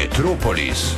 Metropolis.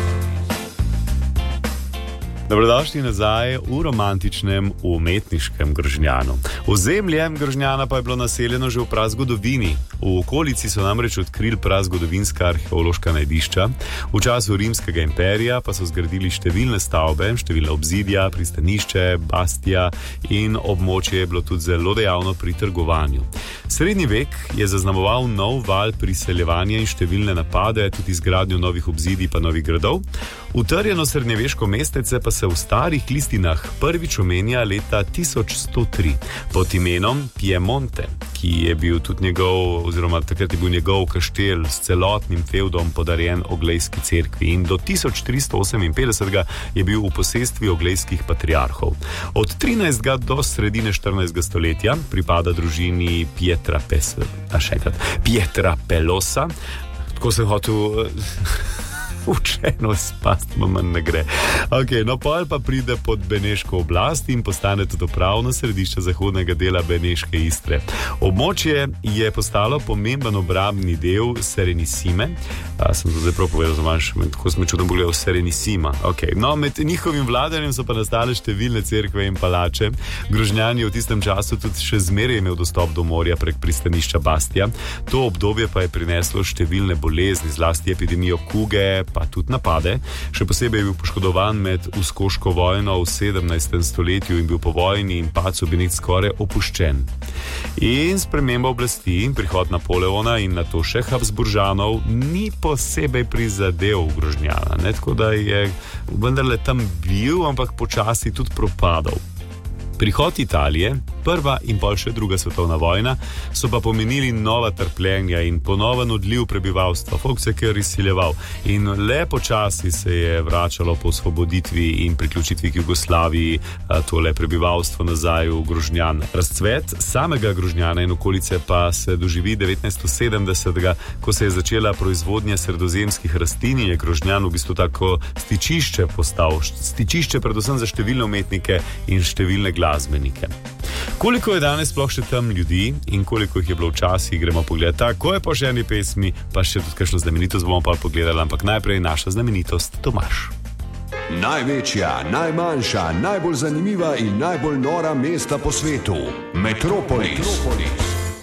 Dobrodošli nazaj v romantičnem umetniškem Grožnjanu. Ozemlje Grožnjana pa je bilo naseljeno že v prazgodovini. V okolici so namreč odkrili prazgodovinska arheološka najdišča. V času Rimskega imperija pa so zgradili številne stavbe, številne obzidja, pristanišče, bastija in območje je bilo tudi zelo dejavno pri trgovanju. Srednji vek je zaznamoval nov val priseljevanja in številne napade, tudi izgradnjo novih obzidij pa novih gradov. Utrjeno srednjeveško mestece pa se v starih listinah prvič omenja leta 1103 pod imenom Piemonte, ki je bil tudi njegov, oziroma takrat je bil njegov kaštel s celotnim fevdom podarjen Oglejski cerkvi in do 1358 je bil v posestvi oglejskih patriarhov. Od 13. do sredine 14. stoletja pripada družini Pietra Pelosa. Tako sem hotel učeno spast, manj ne gre. No pol pa pride pod beneško oblast in postane tudi upravno središče zahodnega dela beneške Istre. Območje je postalo pomemben obrambni del Serenissime. Sem to zdaj prav povedal za manj, tako sem čudno pogledal Serenissima. No, med njihovim vladanjem so pa nastale številne cerkve in palače. Grožnjan je v tistem času tudi še zmeraj imel dostop do morja prek pristanišča Bastija. To obdobje pa je prineslo številne bolezni, zlasti epidemijo kuge, pa tudi napade. Še posebej je bil poškodovan med uskoško vojno v 17. stoletju in bil po vojni in padcu Benedikt skoraj opuščen. In sprememba oblasti in prihod Napoleona in nato še Habsburžanov ni posebej prizadel Grožnjana, tako da je vendarle tam bil, ampak počasi tudi propadal. Prihod Italije, prva in pol še druga svetovna vojna, so pa pomenili nova trpljenja in ponoven odliv prebivalstva. Folk se je kar izsiljeval in le počasi se je vračalo po osvoboditvi in priključitvi k Jugoslaviji tole prebivalstvo nazaj v Grožnjan. Razcvet samega Grožnjana in okolice pa se doživi 1970, ko se je začela proizvodnja sredozemskih rastlin in je Grožnjan v bistvu tako stičišče postal. Stičišče predvsem za številne umetnike in številne glasbenike. Koliko je danes sploh še tam ljudi in koliko jih je bilo včasih, gremo pogledati. Tako je po še eni pesmi, pa še tudi kakšno znamenitost bomo pa pogledali, ampak najprej naša znamenitost Tomaž. Največja, najmanjša, najbolj zanimiva in najbolj nora mesta po svetu. Metropolis.